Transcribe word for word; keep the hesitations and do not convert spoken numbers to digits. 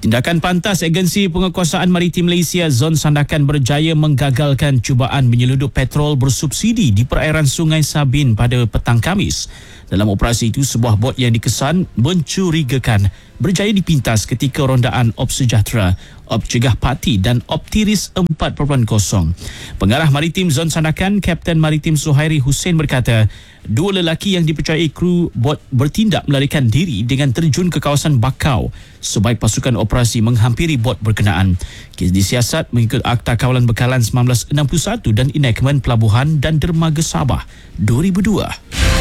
Tindakan pantas Agensi Penguatkuasaan Maritim Malaysia Zon Sandakan berjaya menggagalkan cubaan menyeludup petrol bersubsidi di perairan Sungai Sabin pada petang Khamis. Dalam operasi itu, sebuah bot yang dikesan mencurigakan berjaya dipintas ketika rondaan Op Sejahtera, Op Cegah Parti dan Op Tiris empat titik kosong. Pengarah Maritim Zon Sandakan, Kapten Maritim Suhairi Hussein berkata, dua lelaki yang dipercayai kru bot bertindak melarikan diri dengan terjun ke kawasan Bakau sebaik pasukan operasi menghampiri bot berkenaan. Kes disiasat mengikut Akta Kawalan Bekalan seribu sembilan ratus enam puluh satu dan Enactment Pelabuhan dan Dermaga Sabah dua ribu dua.